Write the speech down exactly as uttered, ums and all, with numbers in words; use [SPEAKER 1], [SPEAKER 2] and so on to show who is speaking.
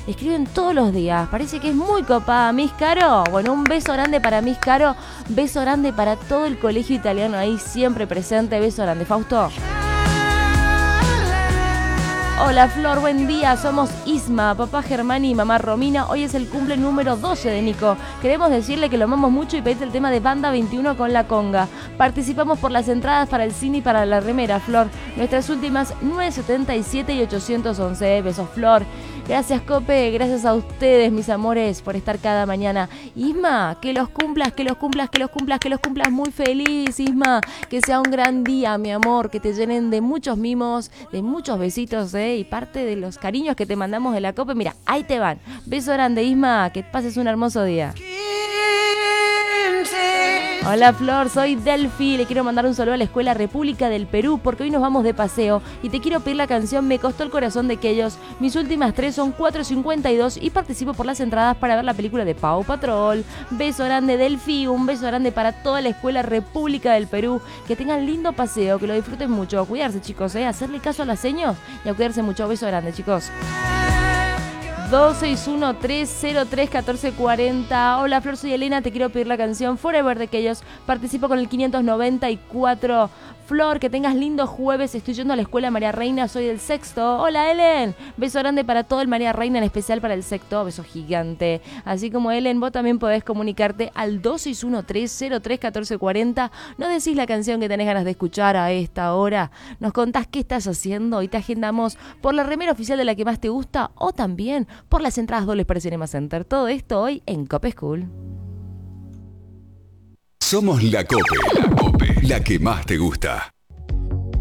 [SPEAKER 1] Escriben todos los días. Parece que es muy copada. Miss Caro. Bueno, un beso grande para Miss Caro. Beso grande para todo el colegio italiano ahí siempre presente. Beso grande. Fausto. Hola Flor, buen día, somos Isma, papá Germán y mamá Romina. Hoy es el cumple número doce de Nico. Queremos decirle que lo amamos mucho y pedirte el tema de Banda veintiuno con la conga. Participamos por las entradas para el cine y para la remera, Flor. Nuestras últimas nueve setenta y siete y ochocientos once. Besos, Flor. Gracias, Cope, gracias a ustedes, mis amores, por estar cada mañana. Isma, que los cumplas, que los cumplas, que los cumplas, que los cumplas muy feliz, Isma. Que sea un gran día, mi amor, que te llenen de muchos mimos, de muchos besitos, ¿eh? Y parte de los cariños que te mandamos de la Cope, mira, ahí te van. Beso grande, Isma, que pases un hermoso día. Hola Flor, soy Delphi, le quiero mandar un saludo a la Escuela República del Perú porque hoy nos vamos de paseo y te quiero pedir la canción Me costó el corazón de aquellos. Mis últimas tres son cuatro cincuenta y dos y participo por las entradas para ver la película de Paw Patrol. Beso grande Delphi, un beso grande para toda la Escuela República del Perú. Que tengan lindo paseo, que lo disfruten mucho. A cuidarse, chicos, ¿eh? Hacerle caso a las señas y a cuidarse mucho. Beso grande, chicos. dos seis uno tres cero tres uno cuatro cuatro cero. Hola Flor, soy Elena, te quiero pedir la canción Forever de aquellos. Participo con el quinientos noventa y cuatro. Flor, que tengas lindo jueves. Estoy yendo a la escuela María Reina, soy del sexto. Hola Ellen, beso grande para todo el María Reina, en especial para el sexto. Beso gigante. Así como Ellen, vos también podés comunicarte al dos seis uno tres cero tres uno cuatro cuatro cero. Nos decís la canción que tenés ganas de escuchar a esta hora. Nos contás qué estás haciendo y te agendamos por la remera oficial de la que más te gusta o también por las entradas dobles para Cinema Center. Todo esto hoy en Cope School.
[SPEAKER 2] Somos la Cope, la Cope, la que más te gusta.